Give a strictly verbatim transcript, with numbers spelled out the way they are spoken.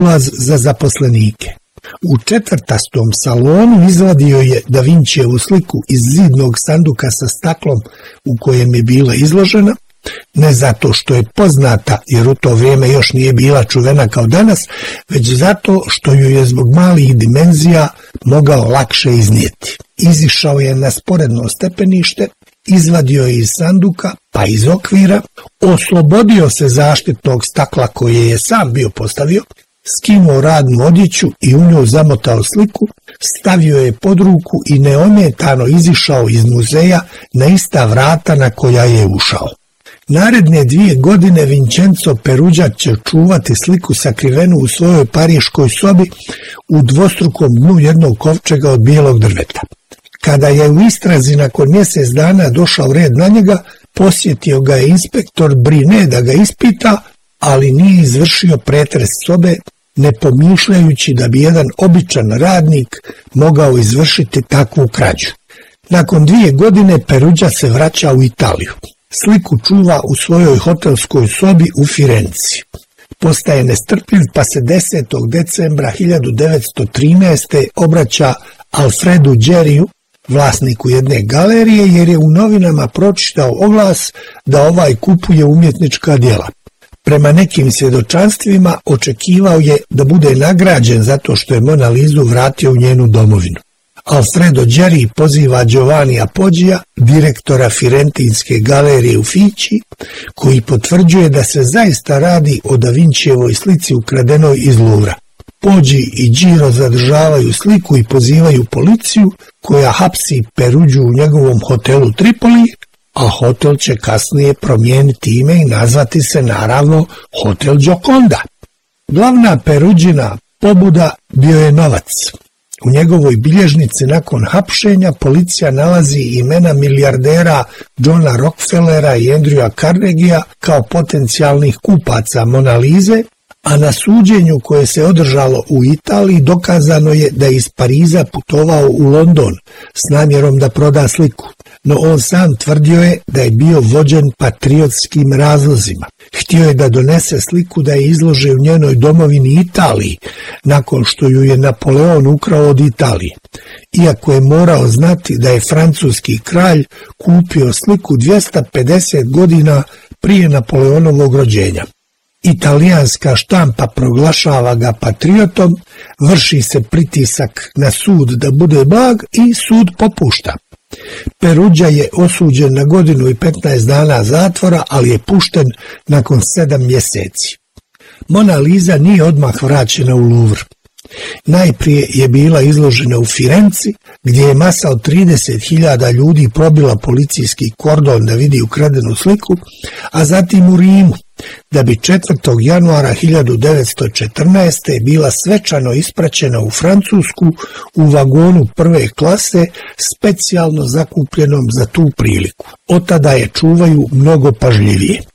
ulaz za zaposlenike. U četvrtastom salonu izvadio je Da Vincijevu sliku iz zidnog sanduka sa staklom u kojem je bila izložena, ne zato što je poznata, jer u to vrijeme još nije bila čuvena kao danas, već zato što ju je zbog malih dimenzija mogao lakše iznijeti. Izišao je na sporedno stepenište, izvadio je iz sanduka, pa iz okvira, oslobodio se zaštitnog stakla koje je sam bio postavio, skinuo radnu odjeću i u nju zamotao sliku, stavio je pod ruku i neometano izišao iz muzeja na ista vrata na koja je ušao. Naredne dvije godine Vincenzo Peruggia će čuvati sliku sakrivenu u svojoj pariškoj sobi u dvostrukom dnu jednog kovčega od bijelog drveta. Kada je u istrazi nakon mjesec dana došao red na njega, posjetio ga je inspektor Brine da ga ispita, ali nije izvršio pretres sobe, ne pomišljajući da bi jedan običan radnik mogao izvršiti takvu krađu. Nakon dvije godine Peruggia se vraća u Italiju. Sliku čuva u svojoj hotelskoj sobi u Firenci. Postaje nestrpljiv pa se desetog decembra hiljadu devetsto trinaeste. obraća Alfredu Geriju, vlasniku jedne galerije, jer je u novinama pročitao oglas da ovaj kupuje umjetnička djela. Prema nekim svjedočanstvima očekivao je da bude nagrađen zato što je Mona Lizu vratio u njenu domovinu. Alfredo Geri poziva Giovannija Poggija, direktora Firentinske galerije u Fići, koji potvrđuje da se zaista radi o Da Vincijevoj slici ukradenoj iz Louvra. Poggi i Giro zadržavaju sliku i pozivaju policiju, koja hapsi Peruggiu u njegovom hotelu Tripoli, a hotel će kasnije promijeniti ime i nazvati se naravno Hotel Gioconda. Glavna Peruggina pobuda bio je novac. U njegovoj bilježnici nakon hapšenja policija nalazi imena milijardera Johna Rockefellera i Andrewa Carnegiea kao potencijalnih kupaca Mona Lize, a na suđenju koje se održalo u Italiji dokazano je da je iz Pariza putovao u London s namjerom da proda sliku, no on sam tvrdio je da je bio vođen patriotskim razlozima. Htio je da donese sliku da je izlože u njenoj domovini Italiji, nakon što ju je Napoleon ukrao od Italije, iako je morao znati da je francuski kralj kupio sliku dvjesto pedeset godina prije Napoleonovog rođenja. Italijanska štampa proglašava ga patriotom, vrši se pritisak na sud da bude blag i sud popušta. Peruggia je osuđen na godinu i petnaest dana zatvora, ali je pušten nakon sedam mjeseci. Mona Lisa nije odmah vraćena u Louvre. Najprije je bila izložena u Firenci, gdje je masa od trideset hiljada ljudi probila policijski kordon da vidi ukradenu sliku, a zatim u Rimu, da bi četvrtog januara hiljadu devetsto četrnaeste. bila svečano ispraćena u Francusku u vagonu prve klase, specijalno zakupljenom za tu priliku. Od tada je čuvaju mnogo pažljivije.